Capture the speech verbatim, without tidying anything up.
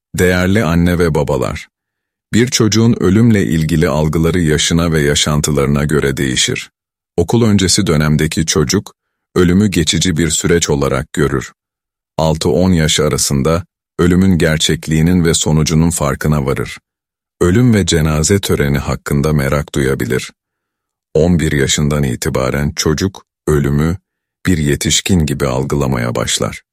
Değerli anne ve babalar, bir çocuğun ölümle ilgili algıları yaşına ve yaşantılarına göre değişir. Okul öncesi dönemdeki çocuk, ölümü geçici bir süreç olarak görür. altı on yaş arasında, ölümün gerçekliğinin ve sonucunun farkına varır. Ölüm ve cenaze töreni hakkında merak duyabilir. on bir yaşından itibaren çocuk, ölümü, bir yetişkin gibi algılamaya başlar.